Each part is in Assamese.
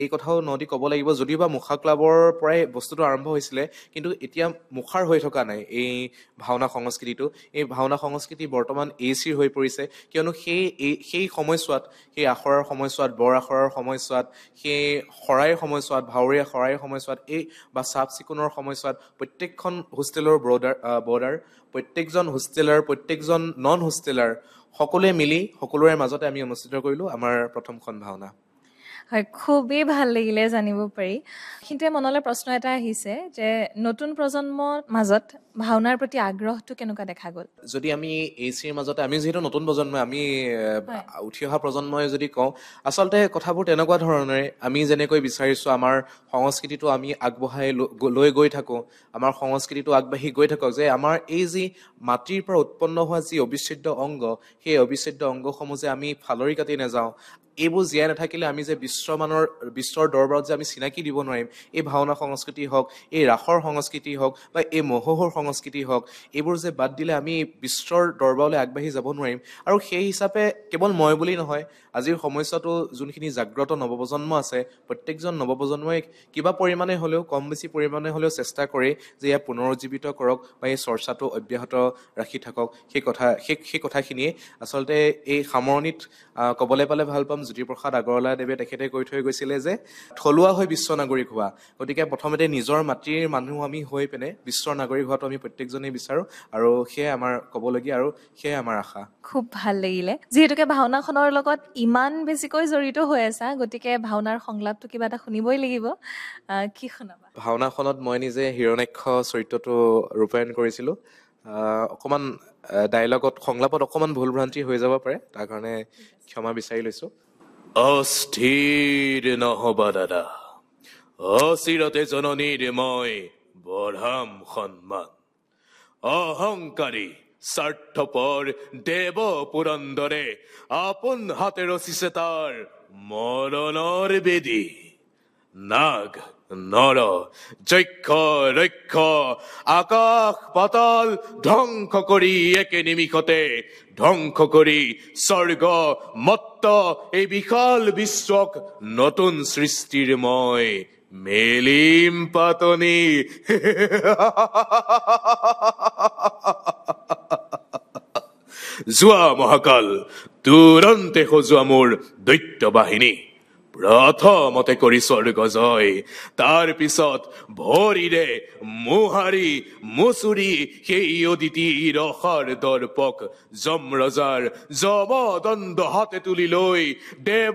এই কথাও নদী ক'ব লাগিব, যদিও বা মুখা ক্লাবৰ পৰাই বস্তুটো আৰম্ভ হৈছিলে, কিন্তু এতিয়া মুখাৰ হৈ থকা নাই এই ভাওনা সংস্কৃতিটো। এই ভাওনা সংস্কৃতি বৰ্তমান ACৰ হৈ পৰিছে, কিয়নো সেই সময়ছোৱাত, সেই আখৰাৰ সময়ছোৱাত, বৰ আখৰাৰ সময়ছোৱাত, সেই শৰাইৰ সময়ছোৱাত, ভাৱৰীয়া শৰাইৰ সময়ছোৱাত, এই বা চাফ চিকুণৰ সময়ছোৱাত প্ৰত্যেকখন হোষ্টেলৰ বৰ্ডাৰ প্ৰত্যেকজন হোষ্টেলাৰ, প্ৰত্যেকজন নন হোষ্টেলাৰ সকলোৱে মিলি সকলোৰে মাজতে আমি অনুষ্ঠিত কৰিলোঁ আমাৰ প্ৰথমখন ভাওনা। হয়, খুবেই ভাল লাগিলে জানিব পাৰি। কিন্তু মনলৈ প্ৰশ্ন এটা আহিছে যে নতুন প্ৰজন্মৰ মাজত ভাওনাৰ প্ৰতি আগ্ৰহটো কেনেকুৱা দেখা গ'ল? যদি আমি ACৰ মাজতে, আমি যিহেতু নতুন প্ৰজন্মই, আমি উঠি অহা প্ৰজন্মই যদি কওঁ, আচলতে কথাবোৰ তেনেকুৱা ধৰণৰে। আমি যেনেকৈ বিচাৰিছোঁ আমাৰ সংস্কৃতিটো আমি আগবঢ়াই লৈ গৈ থাকোঁ, আমাৰ সংস্কৃতিটো আগবাঢ়ি গৈ থাকক, যে আমাৰ এই যি মাটিৰ পৰা উৎপন্ন হোৱা যি অবিচ্ছেদ্য অংগ, সেই অবিচ্ছেদ্য অংগসমূহ যে আমি ফালৰি কাটি নাযাওঁ, এইবোৰ জীয়াই নাথাকিলে আমি যে বিশ্বৰ দৰবাৰত যে আমি চিনাকি দিব নোৱাৰিম। এই ভাওনা সংস্কৃতি হওক, এই ৰাসৰ সংস্কৃতি হওক, বা এই মহোহোৰ সংস্কৃতি হওক, এইবোৰ যে বাদ দিলে আমি বিশ্বৰ দৰবাৰলৈ আগবাঢ়ি যাব নোৱাৰিম। আৰু সেই হিচাপে কেৱল মই বুলি নহয়, আজিৰ সময়ছোৱাতো যোনখিনি জাগ্ৰত নৱপ্ৰজন্ম আছে, প্ৰত্যেকজন নৱপ্ৰজন্মই কিবা পৰিমাণে হ'লেও, কম বেছি পৰিমাণে হ'লেও চেষ্টা কৰে যে ইয়াক পুনৰুজ্জীৱিত কৰক বা এই চৰ্চাটো অব্যাহত ৰাখি থাকক। সেই কথাখিনিয়ে আচলতে এই সামৰণিত ক'বলৈ পালে ভাল পাম। জ্যোতিপ্ৰসাদ আগৰৱালাদেৱে তেখেতে কৈ থৈ গৈছিলে যে থলুৱা হৈ বিশ্ব নাগৰিক হোৱা। গতিকে প্ৰথমতে নিজৰ মাটিৰ মানুহ আমি হৈ পিনে বিশ্বৰ নাগৰিক হোৱাটো আমি প্ৰত্যেকজনেই বিচাৰোঁ, আৰু সেয়াই আমাৰ ক'বলগীয়া, আৰু সেয়াই আমাৰ আশা। খুব ভাল লাগিলে। যিহেতুকে ভাওনাখনৰ লগত ইমান বেছিকৈ জড়িত হৈ আছা, গতিকে ভাওনাৰ সংলাপটো কিবা এটা শুনিবই লাগিব। কি শুনাবা? ভাওনাখনত মই নিজে হিৰণ্যাক্ষ চৰিত্ৰটো ৰূপায়ণ কৰিছিলোঁ। অকণমান ডাইলগত, সংলাপত অকণমান ভুল ভ্ৰান্তি হৈ যাব পাৰে, তাৰ কাৰণে ক্ষমা বিচাৰি লৈছোঁ। অস্থিৰ নহবা দাদা, অচিৰতে জননীৰ মই বঢ়াম সন্মান। অহংকাৰী স্বাৰ্থপৰ দেৱ পুৰন্দৰে আপোন হাতে ৰচিছে তাৰ মৰণৰ বেদী। নাগ নৰ যক্ষ ৰক্ষ আকাশ পাতাল ধ্বংস কৰি একে নিমিষতে ধ্বংস কৰি স্বৰ্গ মত্ত এই বিশাল বিশ্বক নতুন সৃষ্টিৰ মই মেলিম পাতনি। যোৱা মহাকাল তুৰন্তে সজোৱা মোৰ দৈত্য বাহিনী, প্ৰথমতে কৰি স্বৰ্গ জয়, তাৰ পিছত ভৰিৰে মোহাৰি মুচুৰি সেই অদিতি ৰসাৰ দৰ্পক যমৰজাৰ যমদণ্ড হাতে তুলি লৈ দেৱ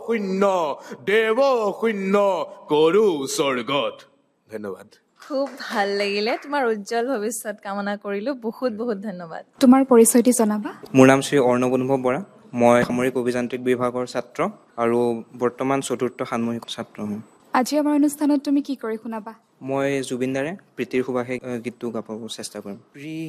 শূন্য কৰো স্বৰ্গত। ধন্যবাদ। খুব ভাল লাগিলে। তোমাৰ উজ্জ্বল ভৱিষ্যত কামনা কৰিলোঁ। বহুত বহুত ধন্যবাদ। তোমাৰ পৰিচয়টি জনাবা? মোৰ নাম শ্ৰী অৰ্ণৱ অনুভৱ বৰা। মই সামৰিক অভিযান্ত্ৰিক বিভাগৰ ছাত্ৰ আৰু বৰ্তমান ৪ৰ্থ ষান্মাসিক ছাত্ৰ হওঁ। আজি আমাৰ অনুষ্ঠানত তুমি কি কৰি শুনাবা? মই জুবিন দাৰে প্ৰীতিৰ সুবাসে গীতটো গাব চেষ্টা কৰিম।